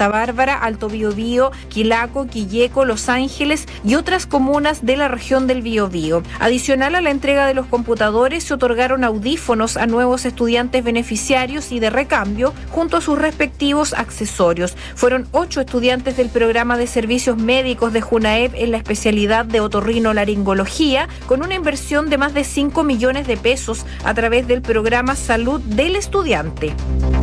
Santa Bárbara, Alto Biobío, Quilaco, Quilleco, Los Ángeles y otras comunas de la región del Biobío. Adicional a la entrega de los computadores, se otorgaron audífonos a nuevos estudiantes beneficiarios y de recambio, junto a sus respectivos accesorios. Fueron 8 estudiantes del programa de servicios médicos de Junaep en la especialidad de otorrinolaringología, con una inversión de más de 5 millones de pesos a través del programa Salud del Estudiante.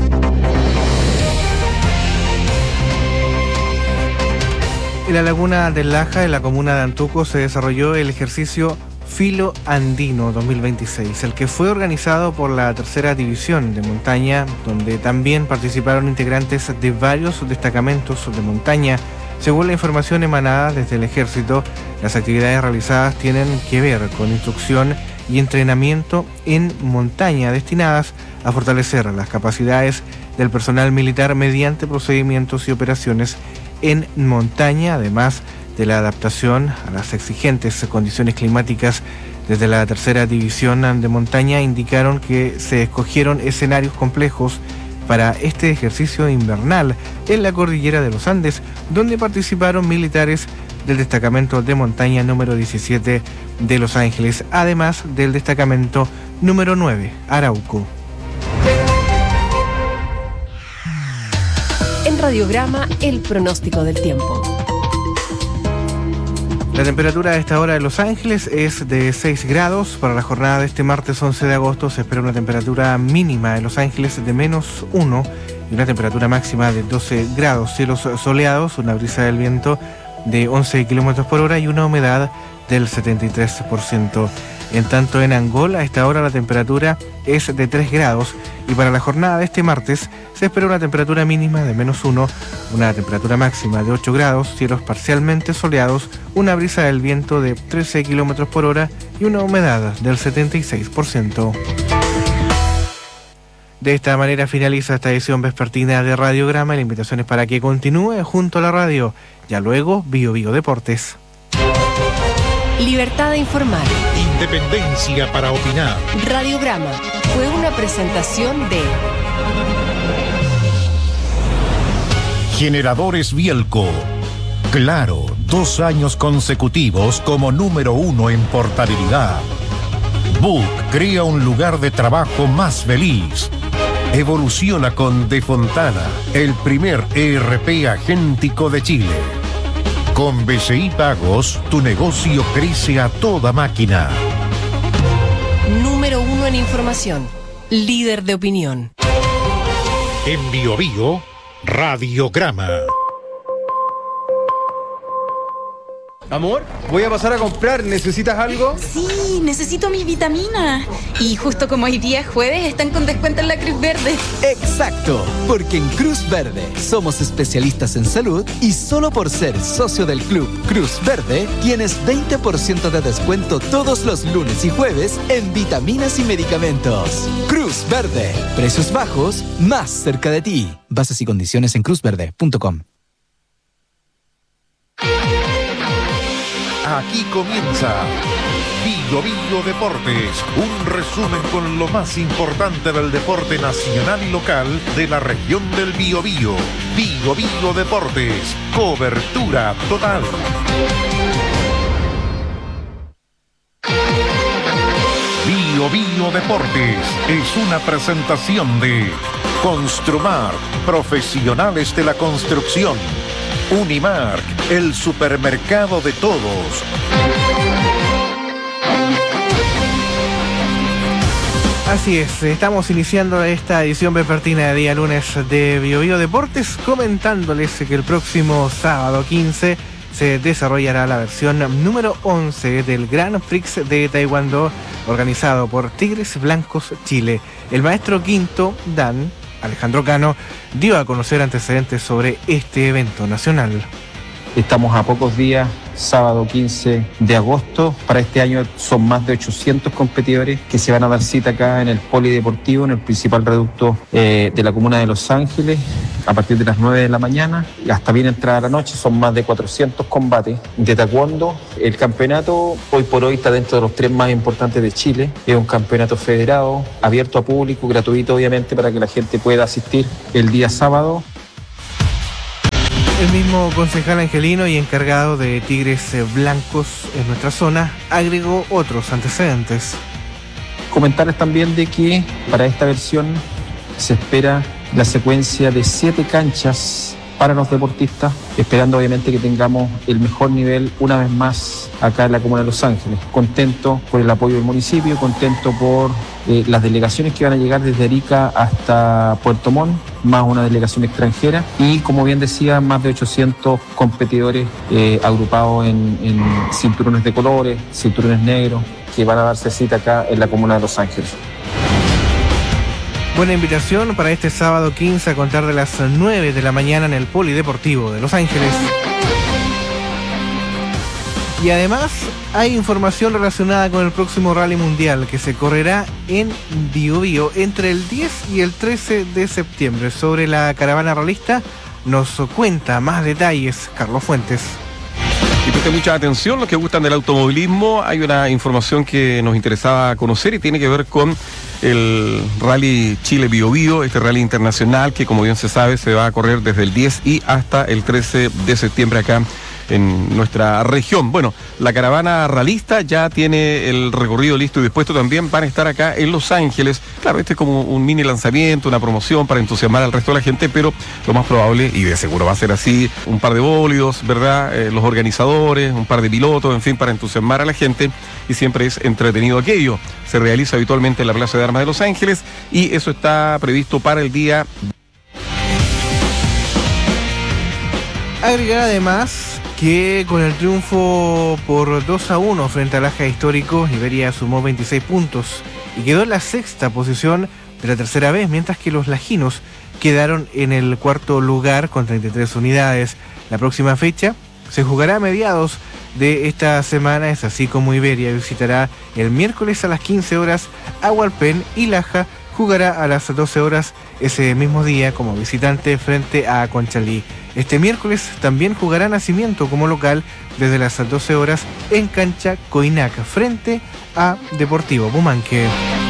En la laguna del Laja, en la comuna de Antuco, se desarrolló el ejercicio Filo Andino 2026, el que fue organizado por la tercera división de montaña, donde también participaron integrantes de varios destacamentos de montaña. Según la información emanada desde el Ejército, las actividades realizadas tienen que ver con instrucción y entrenamiento en montaña destinadas a fortalecer las capacidades del personal militar mediante procedimientos y operaciones en montaña, además de la adaptación a las exigentes condiciones climáticas. Desde la tercera división de montaña indicaron que se escogieron escenarios complejos para este ejercicio invernal en la cordillera de los Andes, donde participaron militares del destacamento de montaña número 17 de Los Ángeles, además del destacamento número 9, Arauco. En Radiograma, el pronóstico del tiempo. La temperatura a esta hora de Los Ángeles es de 6 grados. Para la jornada de este martes 11 de agosto se espera una temperatura mínima en Los Ángeles de -1 y una temperatura máxima de 12 grados. Cielos soleados, una brisa del viento de 11 kilómetros por hora y una humedad del 73%. En tanto, en Angola, a esta hora la temperatura es de 3 grados y para la jornada de este martes se espera una temperatura mínima de -1, una temperatura máxima de 8 grados, cielos parcialmente soleados, una brisa del viento de 13 kilómetros por hora y una humedad del 76%. De esta manera finaliza esta edición vespertina de Radiograma. La invitación es para que continúe junto a la radio. Ya luego, Bio Deportes. Libertad de informar. Independencia para opinar. Radiograma fue una presentación de Generadores Bielco. Claro, 2 años consecutivos como número 1 en portabilidad. Book crea un lugar de trabajo más feliz. Evoluciona con De Fontana, el primer ERP agéntico de Chile. Con BCI Pagos, tu negocio crece a toda máquina. Número 1 en información. Líder de opinión. En Bio, Radiograma. Amor, voy a pasar a comprar. ¿Necesitas algo? Sí, necesito mis vitaminas. Y justo como hoy día es jueves, están con descuento en la Cruz Verde. Exacto, porque en Cruz Verde somos especialistas en salud y solo por ser socio del club Cruz Verde tienes 20% de descuento todos los lunes y jueves en vitaminas y medicamentos. Cruz Verde, precios bajos, más cerca de ti. Bases y condiciones en cruzverde.com. Aquí comienza Bio Deportes, un resumen con lo más importante del deporte nacional y local de la región del Biobío. Bio Deportes, cobertura total. Bio Deportes es una presentación de Construmar, profesionales de la construcción. Unimark, el supermercado de todos. Así es, estamos iniciando esta edición vespertina de día lunes de Bio Deportes, comentándoles que el próximo sábado 15 se desarrollará la versión número 11 del Grand Prix de Taekwondo, organizado por Tigres Blancos Chile. El maestro quinto Dan Alejandro Cano dio a conocer antecedentes sobre este evento nacional. Estamos a pocos días, sábado 15 de agosto. Para este año son más de 800 competidores que se van a dar cita acá en el Polideportivo, en el principal reducto de la comuna de Los Ángeles, a partir de las 9 de la mañana hasta bien entrada la noche. Son más de 400 combates de taekwondo. El campeonato hoy por hoy está dentro de los 3 más importantes de Chile. Es un campeonato federado, abierto a público, gratuito obviamente, para que la gente pueda asistir el día sábado. El mismo concejal angelino y encargado de Tigres Blancos en nuestra zona agregó otros antecedentes. Comentarles también de que para esta versión se espera la secuencia de 7 canchas para los deportistas, esperando obviamente que tengamos el mejor nivel una vez más acá en la comuna de Los Ángeles. Contento por el apoyo del municipio, contento por las delegaciones que van a llegar desde Arica hasta Puerto Montt, más una delegación extranjera y, como bien decía, más de 800 competidores agrupados en cinturones de colores, cinturones negros, que van a darse cita acá en la comuna de Los Ángeles. Buena invitación para este sábado 15 a contar de las 9 de la mañana en el Polideportivo de Los Ángeles. Y además hay información relacionada con el próximo Rally Mundial que se correrá en Biobío entre el 10 y el 13 de septiembre. Sobre la caravana ralista nos cuenta más detalles Carlos Fuentes. Y presten mucha atención, los que gustan del automovilismo, hay una información que nos interesaba conocer y tiene que ver con el Rally Chile Biobío, este rally internacional que, como bien se sabe, se va a correr desde el 10 y hasta el 13 de septiembre acá en nuestra región. Bueno, la caravana ralista ya tiene el recorrido listo y dispuesto. También van a estar acá en Los Ángeles. Claro, este es como un mini lanzamiento, una promoción para entusiasmar al resto de la gente, pero lo más probable, y de seguro va a ser así, un par de bólidos, ¿verdad? Los organizadores, un par de pilotos, en fin, para entusiasmar a la gente, y siempre es entretenido aquello. Se realiza habitualmente en la Plaza de Armas de Los Ángeles y eso está previsto para el día. Agregar además que con el triunfo por 2-1 frente al Aja Histórico, Iberia sumó 26 puntos y quedó en la 6ª posición de la tercera vez, mientras que los lajinos quedaron en el 4º lugar con 33 unidades. La próxima fecha se jugará a mediados de esta semana, es así como Iberia visitará el miércoles a las 15 horas a Hualpén y Laja jugará a las 12 horas ese mismo día como visitante frente a Conchalí. Este miércoles también jugará Nacimiento como local desde las 12 horas en cancha Coinac frente a Deportivo Pumanque.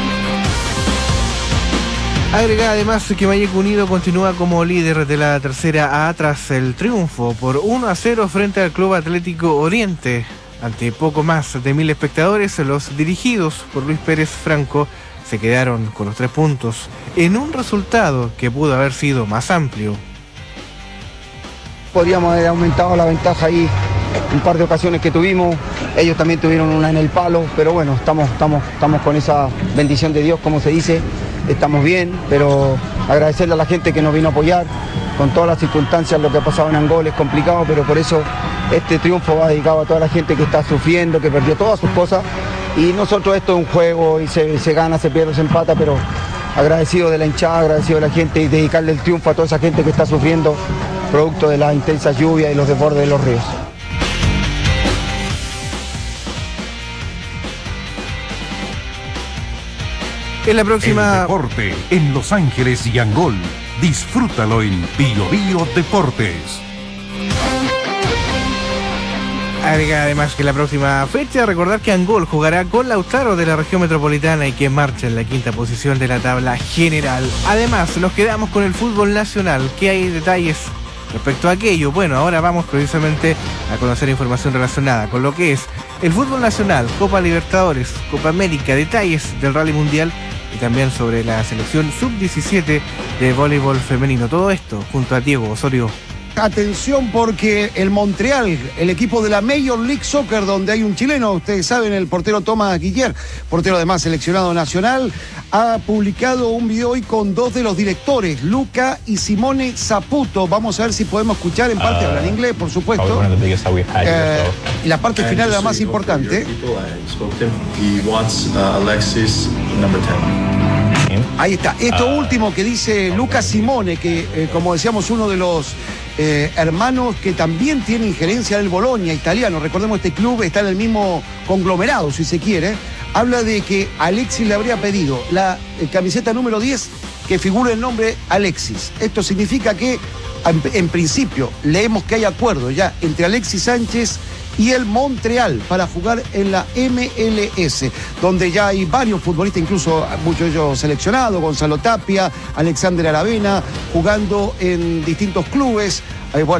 Agrega además que Mayeco Unido continúa como líder de la tercera A tras el triunfo por 1-0 frente al Club Atlético Oriente. Ante poco más de 1000 espectadores, los dirigidos por Luis Pérez Franco se quedaron con los 3 puntos en un resultado que pudo haber sido más amplio. Podríamos haber aumentado la ventaja ahí un par de ocasiones que tuvimos. Ellos también tuvieron una en el palo, pero bueno, estamos con esa bendición de Dios, como se dice. Estamos bien, pero agradecerle a la gente que nos vino a apoyar. Con todas las circunstancias, lo que ha pasado en Angol es complicado, pero por eso este triunfo va dedicado a toda la gente que está sufriendo, que perdió todas sus cosas. Y nosotros, esto es un juego y se gana, se pierde, se empata, pero agradecido de la hinchada, agradecido de la gente y dedicarle el triunfo a toda esa gente que está sufriendo producto de la intensa lluvia y los desbordes de los ríos. En la próxima... El deporte en Los Ángeles y Angol. Disfrútalo en Biobío Deportes. Agrega además que la próxima fecha, recordar que Angol jugará con Lautaro de la región metropolitana y que marcha en la 5ª posición de la tabla general. Además, nos quedamos con el fútbol nacional. ¿Qué hay detalles respecto a aquello? Bueno, ahora vamos precisamente a conocer información relacionada con lo que es el fútbol nacional, Copa Libertadores, Copa América, detalles del Rally Mundial y también sobre la selección sub-17 de voleibol femenino. Todo esto junto a Diego Osorio. Atención porque el Montreal, el equipo de la Major League Soccer, donde hay un chileno, ustedes saben, el portero Tomás Guiller, portero además seleccionado nacional, ha publicado un video hoy con 2 de los directores, Luca y Simone Saputo. Vamos a ver si podemos escuchar, en parte hablan inglés, por supuesto. Y la parte final es la más importante. Ahí está. Esto último que dice Luca Simone, que como decíamos, uno de los hermanos que también tiene injerencia del Bologna italiano. Recordemos, este club está en el mismo conglomerado, si se quiere. Habla de que Alexis le habría pedido la camiseta número 10 que figure el nombre Alexis. Esto significa que, en principio, leemos que hay acuerdo ya entre Alexis Sánchez y el Montreal para jugar en la MLS, donde ya hay varios futbolistas, incluso muchos de ellos seleccionados, Gonzalo Tapia, Alexander Aravena, jugando en distintos clubes. Bueno,